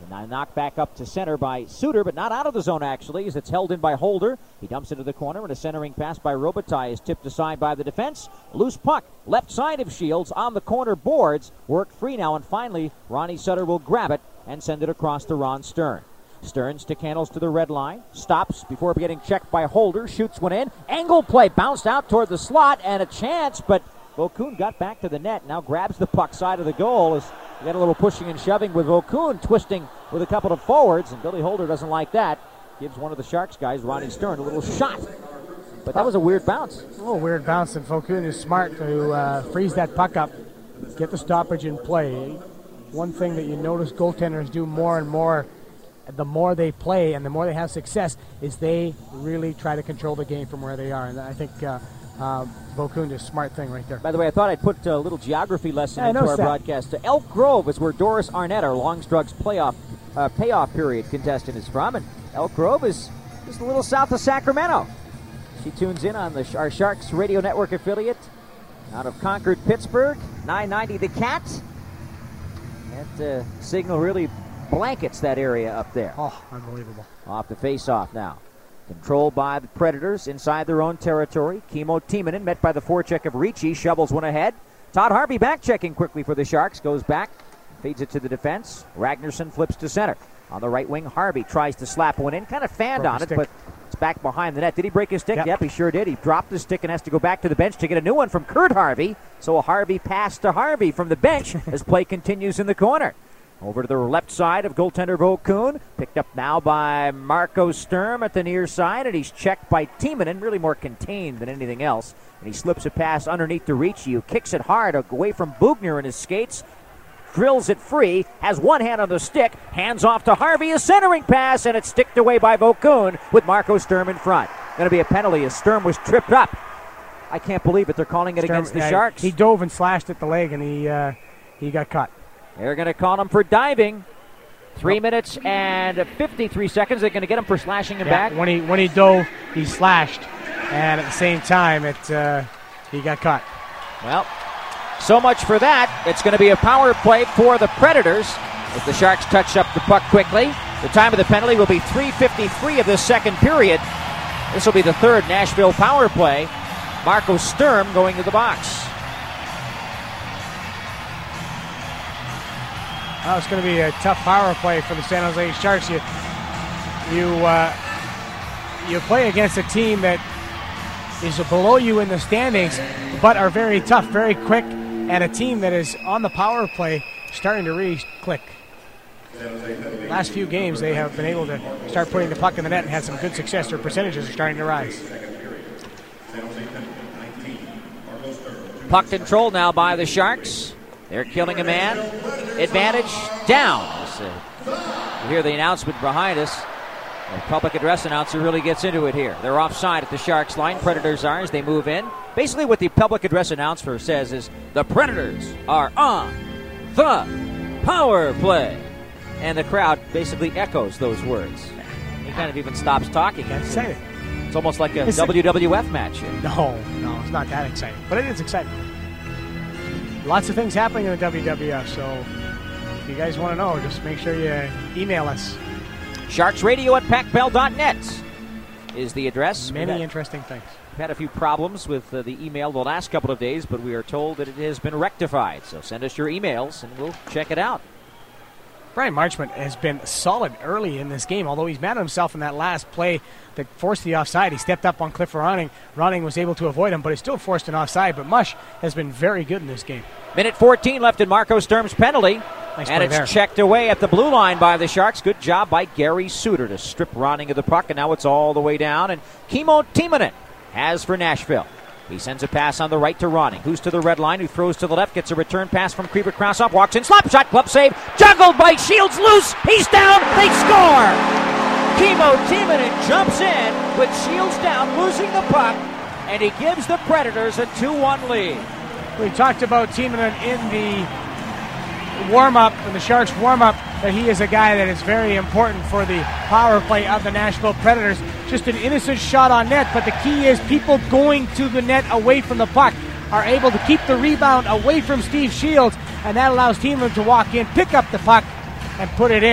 Now knocked back up to center by Suter, but not out of the zone actually, as it's held in by Holder. He dumps into the corner, and a centering pass by Robitaille is tipped aside by the defense. Loose puck, left side of Shields on the corner boards. Worked free now, and finally Ronnie Sutter will grab it and send it across to Ron Stern. Stern stick handles to the red line, stops before getting checked by Holder, shoots one in. Angle play, bounced out toward the slot, and a chance, but Vokoun got back to the net, now grabs the puck side of the goal as we got a little pushing and shoving with Vokoun twisting with a couple of forwards, and Billy Holder doesn't like that. Gives one of the Sharks guys, Ronnie Stern, a little shot. But that was a weird bounce. A little weird bounce, and Vokoun is smart to freeze that puck up, get the stoppage in play. One thing that you notice goaltenders do more and more, the more they play and the more they have success, is they really try to control the game from where they are. And I think Vokoun is a smart thing right there. By the way, I thought I'd put a little geography lesson into our broadcast. Elk Grove is where Doris Arnett, our Longstrug's payoff period contestant, is from. And Elk Grove is just a little south of Sacramento. She tunes in on our Sharks radio network affiliate out of Concord, Pittsburgh. 990 The Cat. That signal really blankets that area up there. Oh, unbelievable. Off the face-off now. Controlled by the Predators inside their own territory. Kimmo Timonen met by the forecheck of Ricci, shovels one ahead. Todd Harvey back-checking quickly for the Sharks, goes back, feeds it to the defense. Ragnarsson flips to center. On the right wing, Harvey tries to slap one in, kind of fanned on it, but it's back behind the net. Did he break his stick? Yep, he sure did. He dropped the stick and has to go back to the bench to get a new one from Kurt Harvey. So a Harvey pass to Harvey from the bench as play continues in the corner. Over to the left side of goaltender Vokoun. Picked up now by Marco Sturm at the near side, and he's checked by Timonen, really more contained than anything else. And he slips a pass underneath to Ricci, who kicks it hard away from Bugner in his skates. Drills it free, has one hand on the stick, hands off to Harvey, a centering pass, and it's sticked away by Vokoun with Marco Sturm in front. Going to be a penalty as Sturm was tripped up. I can't believe it. They're calling it against the Sharks. He dove and slashed at the leg, and he got caught. They're going to call him for diving. 3 minutes and 53 seconds. They're going to get him for slashing him back. When he dove, he slashed, and at the same time, he got caught. Well, so much for that. It's going to be a power play for the Predators as the Sharks touch up the puck quickly. The time of the penalty will be 3:53 of the second period. This will be the third Nashville power play. Marco Sturm going to the box. Well, it's going to be a tough power play for the San Jose Sharks. You play against a team that is below you in the standings, but are very tough, very quick, and a team that is on the power play starting to really click. Last few games, they have been able to start putting the puck in the net and had some good success. Their percentages are starting to rise. Puck control now by the Sharks. They're killing a man. Advantage down. You hear the announcement behind us. The public address announcer really gets into it here. They're offside at the Sharks line. Predators are as they move in. Basically what the public address announcer says is the Predators are on the power play. And the crowd basically echoes those words. He kind of even stops talking. Exciting. It's almost like a WWF match here. No, it's not that exciting. But it is exciting. Lots of things happening in the WWF, so if you guys want to know, just make sure you email us. SharksRadio@PacBell.net is the address. Many interesting things. We've had a few problems with the email the last couple of days, but we are told that it has been rectified. So send us your emails, and we'll check it out. Brian Marchment has been solid early in this game, although he's mad at himself in that last play that forced the offside. He stepped up on Cliff Ronning. Ronning was able to avoid him, but he still forced an offside. But Mush has been very good in this game. Minute 14 left in Marco Sturm's penalty. Nice and it's there. Checked away at the blue line by the Sharks. Good job by Gary Suter to strip Ronning of the puck, and now it's all the way down. And Kimmo Timonen has for Nashville. He sends a pass on the right to Ronning, who's to the red line, who throws to the left, gets a return pass from Krieber Krasov, walks in, slap shot, glove save, juggled by Shields, loose, he's down, they score! Kimmo Timonen jumps in with Shields down, losing the puck, and he gives the Predators a 2-1 lead. We talked about Timonen in the warm-up, in the Sharks warm-up, that he is a guy that is very important for the power play of the Nashville Predators. Just an innocent shot on net, but the key is people going to the net away from the puck are able to keep the rebound away from Steve Shields, and that allows Timonen to walk in, pick up the puck, and put it in.